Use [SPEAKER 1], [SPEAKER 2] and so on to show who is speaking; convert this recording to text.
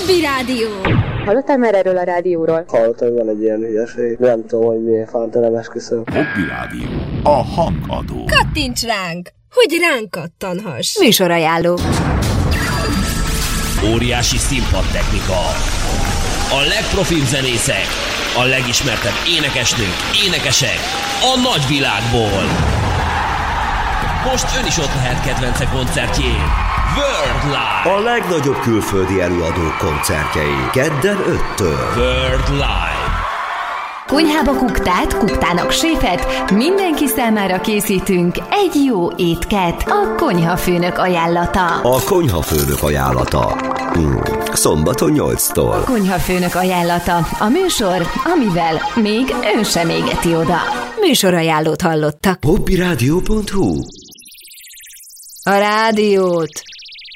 [SPEAKER 1] Hobby Rádió.
[SPEAKER 2] Hallottál már erről a rádióról?
[SPEAKER 3] Hallottam, van egy ilyen hülyeség. Nem tudom, hogy miért fánta nem esküszöm.
[SPEAKER 4] Hobby Rádió. A hangadó.
[SPEAKER 1] Kattints ránk, hogy ránk kattanhass.
[SPEAKER 5] Műsorajánló.
[SPEAKER 6] Óriási színpadtechnika. A legprofibb zenészek. A legismertebb énekesnők, énekesek. A nagyvilágból. Most ön is ott lehet kedvence koncertjén. World Live.
[SPEAKER 7] A legnagyobb külföldi előadók koncertjei. Kedden 5-től.
[SPEAKER 6] World Live.
[SPEAKER 5] Konyhába kuktát, kuktának séfet, mindenki számára készítünk egy jó étket. A konyhafőnök ajánlata.
[SPEAKER 7] A konyhafőnök ajánlata. Szombaton 8-tól.
[SPEAKER 5] Konyhafőnök ajánlata. A műsor, amivel még ön sem égeti oda. Műsorajánlót hallottak.
[SPEAKER 7] hobbyradio.hu.
[SPEAKER 5] A rádiót